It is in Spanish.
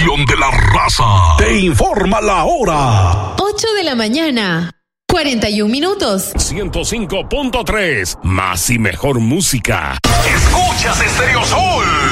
estación de la raza. Te informa la hora. 8 de la mañana. 41 minutos. 105.3. Más y mejor música. Escuchas Stereo Sol.